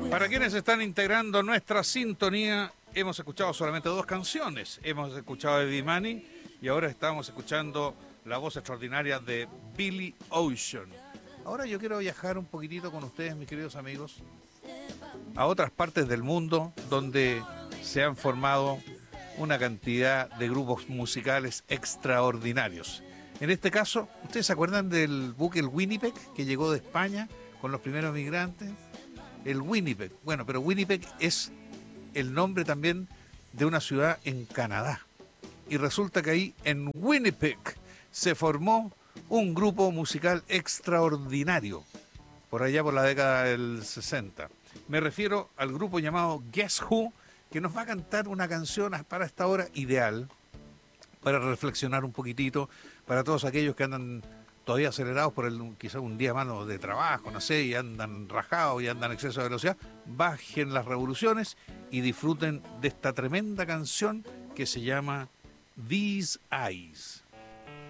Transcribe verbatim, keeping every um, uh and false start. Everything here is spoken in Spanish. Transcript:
Para quienes están integrando nuestra sintonía, hemos escuchado solamente dos canciones. Hemos escuchado a Eddie Money y ahora estamos escuchando la voz extraordinaria de Billy Ocean. Ahora yo quiero viajar un poquitito con ustedes, mis queridos amigos, a otras partes del mundo donde se han formado una cantidad de grupos musicales extraordinarios. En este caso, ¿ustedes se acuerdan del buque el Winnipeg que llegó de España con los primeros migrantes? El Winnipeg. Bueno, pero Winnipeg es el nombre también de una ciudad en Canadá. Y resulta que ahí en Winnipeg se formó un grupo musical extraordinario, por allá por la década del sesenta. Me refiero al grupo llamado Guess Who, que nos va a cantar una canción para esta hora ideal, para reflexionar un poquitito, para todos aquellos que andan todavía acelerados por el, quizá un día malo de trabajo, no sé, y andan rajados y andan en exceso de velocidad. Bajen las revoluciones y disfruten de esta tremenda canción que se llama These Eyes.